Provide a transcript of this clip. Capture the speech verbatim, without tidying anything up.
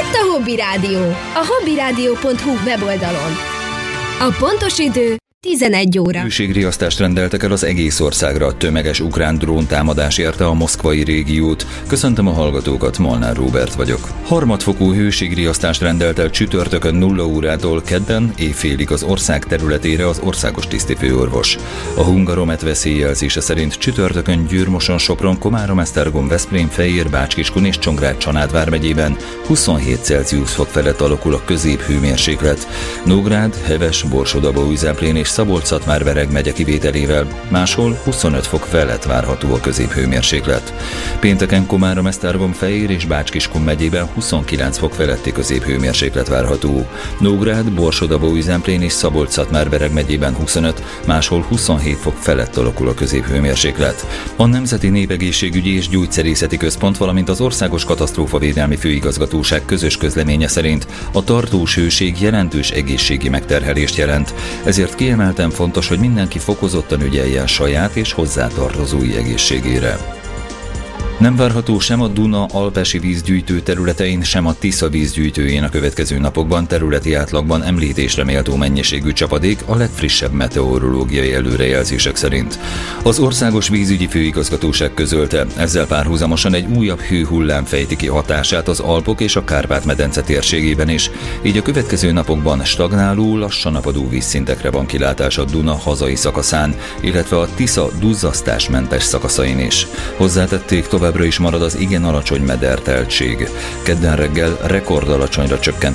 itt a Hobby Rádió, a hobbyradio pont hu weboldalon. A pontos idő tizenegy óra. Hőségriasztást rendeltek el az egész országra, tömeges ukrán dróntámadás érte a moszkvai régiót. Köszöntöm a hallgatókat, Molnár Róbert vagyok. Harmadfokú hőségriasztást rendelt el csütörtökön nulla órától kedden éjfélig az ország területére az országos tisztifőorvos. A Hungaromet veszélyjelzése szerint csütörtökön Győr-Moson, Sopron, Komárom, Esztergom, Veszprém, Fejér, Bács-Kiskun és Csongrád-Csanád vármegyében huszonhét Celsius fok felett alakul a középhőmérséklet. Nógrád, Heves, Borsod-Abaúj-Zemplén és Szabolcs-Szatmár-Bereg megye kivételével máshol huszonöt fok felett várható a középhőmérséklet. Pénteken Komárom, Esztergom, Fejér és Bács-Kiskun megyében huszonkilenc fok feletti középhőmérséklet várható. Nógrád, Borsod-Abaúj-Zemplén és Szabolcs-Szatmár-Bereg megyében huszonöt, máshol huszonhét fok felett alakul a középhőmérséklet. A Nemzeti Népegészségügyi és Gyógyszerészeti Központ, valamint az Országos Katasztrófavédelmi Főigazgatóság közös közleménye szerint a tartós hőség jelentős egészségi megterhelést jelent, ezért kiemelten fontos, hogy mindenki fokozottan ügyeljen saját és hozzátartozói egészségére. Nem várható sem a Duna-Alpesi vízgyűjtő területein, sem a Tisza vízgyűjtőjén a következő napokban területi átlagban említésre méltó mennyiségű csapadék a legfrissebb meteorológiai előrejelzések szerint. Az Országos Vízügyi Főigazgatóság közölte, ezzel párhuzamosan egy újabb hőhullám fejti ki hatását az Alpok és a Kárpát-medence térségében is, így a következő napokban stagnáló, lassan apadó vízszintekre van kilátás a Duna hazai szakaszán, illetve a Tisza duzzasztásmentes szakaszain is. Hozzátették, továbbra is marad az igen alacsony mederteltség. Kedden reggel rekordalacsonyra csökkent